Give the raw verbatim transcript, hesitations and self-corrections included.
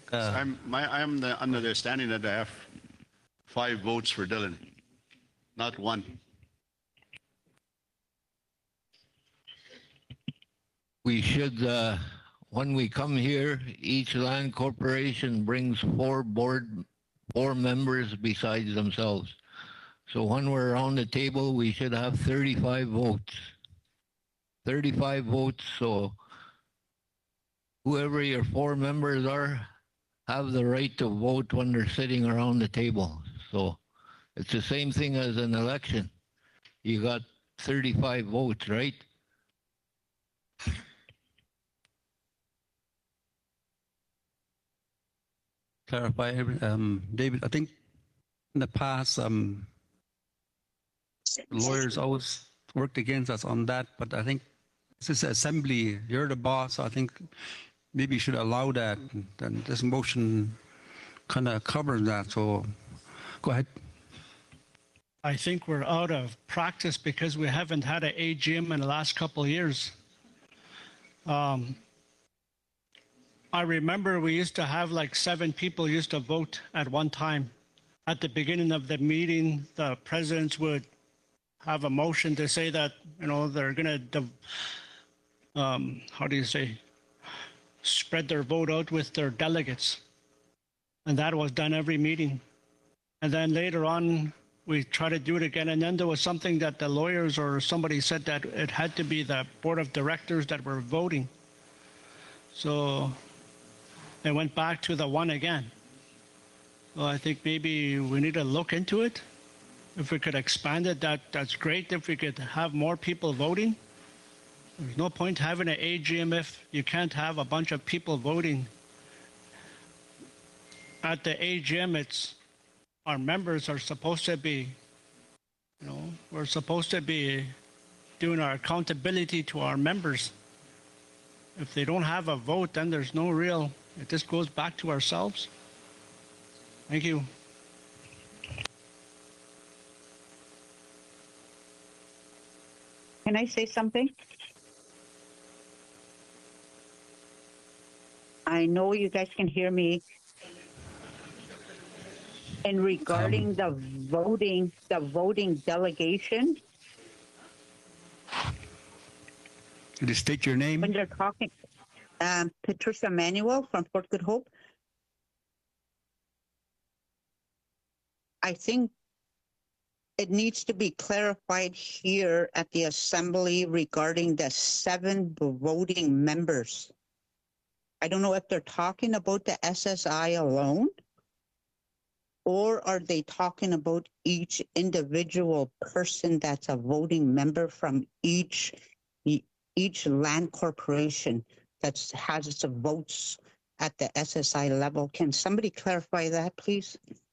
Uh, I'm my I'm the, under the understanding that I have five votes for Dylan, not one. We should, uh, when we come here, each land corporation brings four board, four members besides themselves. So when we're around the table, we should have thirty-five votes. thirty-five votes, so whoever your four members are have the right to vote when they're sitting around the table. So it's the same thing as an election. You got thirty-five votes, right? clarify, um, David, I think in the past, um, lawyers always worked against us on that, but I think this is assembly, you're the boss, I think maybe you should allow that, and this motion kind of covers that, so go ahead. I think we're out of practice because we haven't had an A G M in the last couple of years. Um, I remember we used to have like seven people used to vote at one time. At the beginning of the meeting, the presidents would have a motion to say that, you know, they're going to, um, how do you say, spread their vote out with their delegates. And that was done every meeting. And then later on, we tried to do it again. And then there was something that the lawyers or somebody said that it had to be the board of directors that were voting. So it went back to the one again. Well, I think maybe we need to look into it. If we could expand it, that, that's great. If we could have more people voting. There's no point having an A G M if you can't have a bunch of people voting. At the A G M, it's our members are supposed to be, you know, we're supposed to be doing our accountability to our members. If they don't have a vote, then there's no real, it just goes back to ourselves. Thank you. Can I say something? I know you guys can hear me. And regarding the voting, the voting delegation. Could you state your name? When they're talking, um, Patricia Manuel from Fort Good Hope. I think it needs to be clarified here at the assembly regarding the seven voting members. I don't know if they're talking about the S S I alone, or are they talking about each individual person that's a voting member from each each land corporation that has its votes at the S S I level? Can somebody clarify that, please?